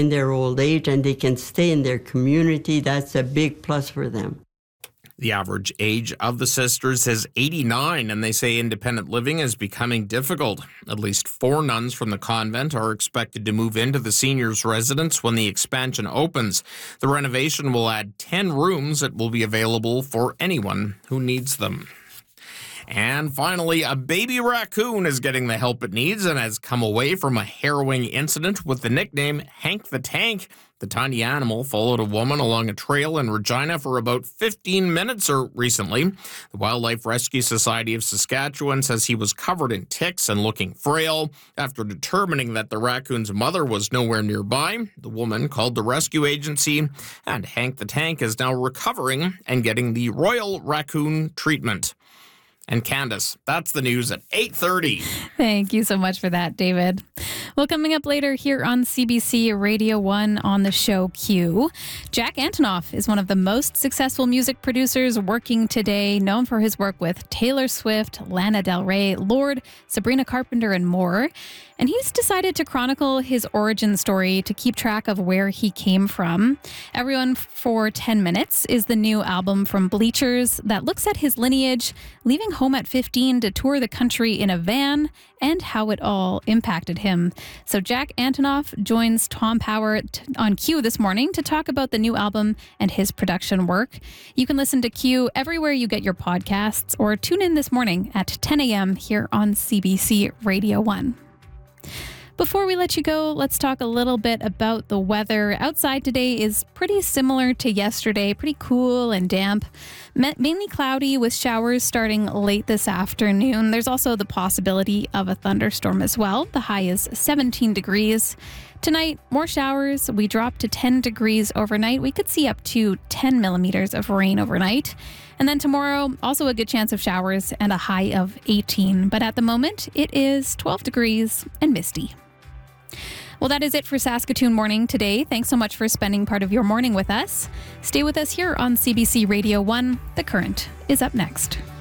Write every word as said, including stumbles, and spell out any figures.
in their old age and they can stay in their community. That's a big plus for them. The average age of the sisters is eighty-nine, and they say independent living is becoming difficult. At least four nuns from the convent are expected to move into the seniors' residence when the expansion opens. The renovation will add ten rooms that will be available for anyone who needs them. And finally, a baby raccoon is getting the help it needs and has come away from a harrowing incident with the nickname Hank the Tank. The tiny animal followed a woman along a trail in Regina for about fifteen minutes or recently. The Wildlife Rescue Society of Saskatchewan says he was covered in ticks and looking frail. After determining that the raccoon's mother was nowhere nearby, the woman called the rescue agency, and Hank the Tank is now recovering and getting the Royal Raccoon treatment. And Candace, that's the news at eight thirty. Thank you so much for that, David. Well, coming up later here on C B C Radio one on the show Q, Jack Antonoff is one of the most successful music producers working today, known for his work with Taylor Swift, Lana Del Rey, Lorde, Sabrina Carpenter, and more. And he's decided to chronicle his origin story to keep track of where he came from. Everyone for ten minutes is the new album from Bleachers that looks at his lineage, leaving home at fifteen to tour the country in a van, and how it all impacted him. So Jack Antonoff joins Tom Power t- on Q this morning to talk about the new album and his production work. You can listen to Q everywhere you get your podcasts, or tune in this morning at ten a.m. here on C B C Radio one. Before we let you go, let's talk a little bit about the weather. Outside today is pretty similar to yesterday, pretty cool and damp. Mainly cloudy with showers starting late this afternoon. There's also the possibility of a thunderstorm as well. The high is seventeen degrees. Tonight, more showers. We drop to ten degrees overnight. We could see up to ten millimeters of rain overnight. And then tomorrow, also a good chance of showers and a high of eighteen. But at the moment, it is twelve degrees and misty. Well, that is it for Saskatoon Morning today. Thanks so much for spending part of your morning with us. Stay with us here on C B C Radio one. The Current is up next.